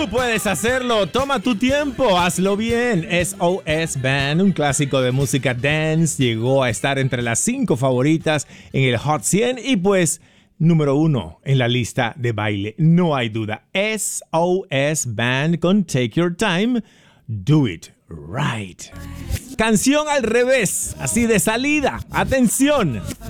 Tú puedes hacerlo, toma tu tiempo, hazlo bien. SOS Band, un clásico de música dance, llegó a estar entre las 5 favoritas en el Hot 100 y pues número 1 en la lista de baile, no hay duda. SOS Band con Take Your Time, Do It Right. Canción al revés, así de salida, atención.